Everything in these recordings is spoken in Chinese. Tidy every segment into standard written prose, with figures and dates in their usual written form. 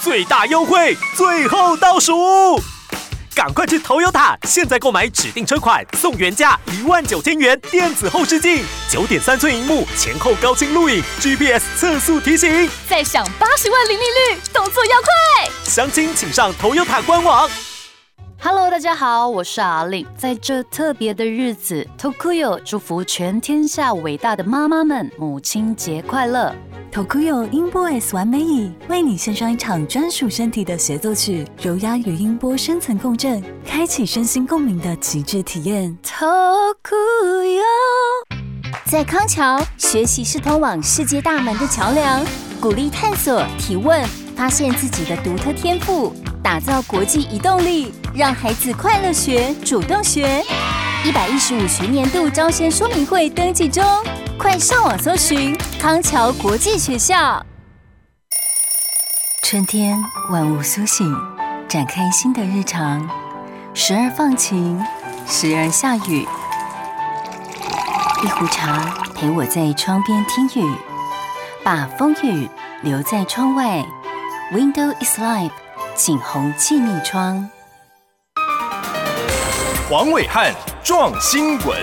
最大优惠最后倒数，赶快去 Toyota， 现在购买指定车款送原价19000元电子后视镜，9.3寸萤幕，前后高清录影 ，GPS 测速提醒， 再享80万零利率，动作要快！ 详情请上 Toyota 官网。 Hello， 大家好，我是阿令。在这特别的日子 ，Tokuyo 祝福全天下伟大的妈妈们母亲节快乐。 Tokuyo 音波 S 完美椅为你献上一场专属身体的协奏曲，柔压与音波深层共振，开启身心共鸣的极致体验。 Tokuyo 在康桥，学习是通往世界大门的桥梁，鼓励探索、提问，发现自己的独特天赋，打造国际移动力，让孩子快乐学、主动学。115学年度招生说明会登记中，快上网搜寻康桥国际学校。 春天，万物苏醒，展开新的日常，时而放晴，时而下雨。一壶茶陪我在窗边听雨，把风雨留在窗外。Window is life， 景洪气密窗。 黄伟汉撞新闻，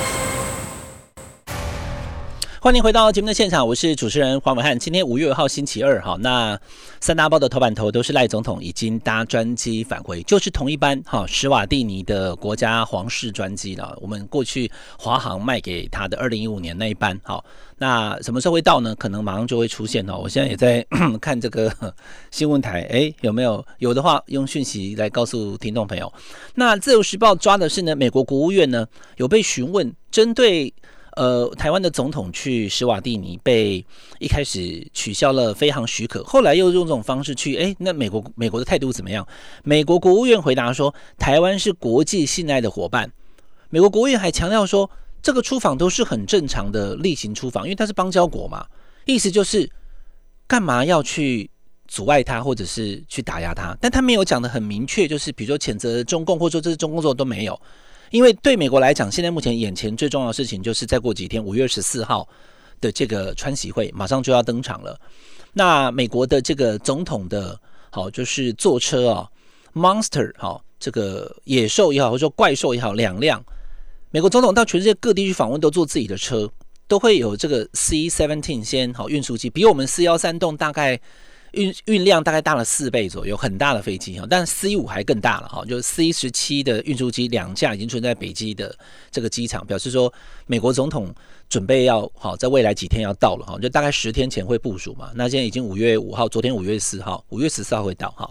欢迎回到节目的现场，我是主持人黄伟汉。今天5月2号星期二，那三大报的头版头都是赖总统已经搭专机返回，就是同一班史瓦蒂尼的国家皇室专机了。我们过去华航卖给他的2015年那一班，那什么时候会到呢？可能马上就会出现。我现在也在看这个新闻台，有没有？有的话用讯息来告诉听众朋友。那自由时报抓的是呢，美国国务院呢有被询问，针对台湾的总统去史瓦蒂尼被一开始取消了飞航许可，后来又用这种方式去，那美国的态度怎么样？美国国务院回答说，台湾是国际信赖的伙伴。美国国务院还强调说，这个出访都是很正常的例行出访，因为他是邦交国嘛，意思就是干嘛要去阻碍他或者是去打压他？但他没有讲得很明确，就是比如说谴责中共，或者说这是中共做的都没有。因为对美国来讲，现在目前眼前最重要的事情就是再过几天5月14号的这个川习会马上就要登场了。那美国的这个总统的就是坐车Monster 这个野兽也好，或者说怪兽也好，2辆。美国总统到全世界各地去访问都坐自己的车，都会有这个 C-17 先运输机，比我们413栋大概运量大概大了4倍左右，很大的飞机，但 C5 还更大了，就是 C-17 的运输机2架已经存在北基的这个机场，表示说美国总统准备要在未来几天要到了，就大概10天前会部署嘛。那现在已经5月5号，昨天5月4号，5月14号会到。